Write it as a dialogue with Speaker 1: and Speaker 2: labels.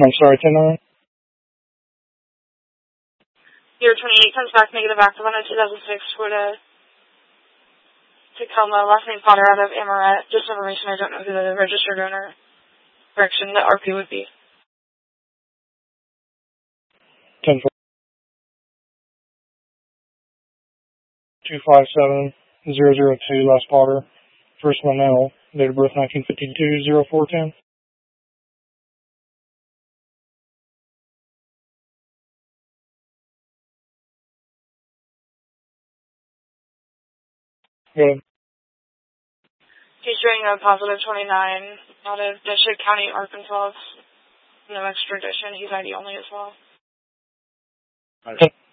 Speaker 1: I'm sorry, 10-9?
Speaker 2: Year 28 comes back negative active on a 2006 Toyota Tacoma, last name Potter out of Amaret. Just information, I don't know who the registered owner, correction, the RP would be.
Speaker 1: 10-4. 257002, last Potter. First Linnell, date of birth 1952-0410. Go ahead.
Speaker 2: He's showing a positive 29 out of Deschutes County, Arkansas. No extradition. He's ID only as well.
Speaker 1: Okay.